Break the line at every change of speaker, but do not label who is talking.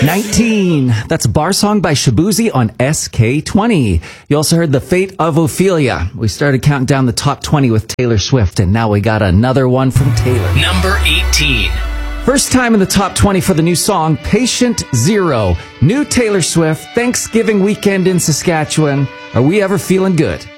19. That's Bar Song by Shabuzi on SK20. You also heard The Fate of Ophelia. We started counting down the top 20 with Taylor Swift, and now we got another one from Taylor.
Number 18.
First time in the top 20 for the new song, Patient Zero. New Taylor Swift, Thanksgiving weekend in Saskatchewan. Are we ever feeling good?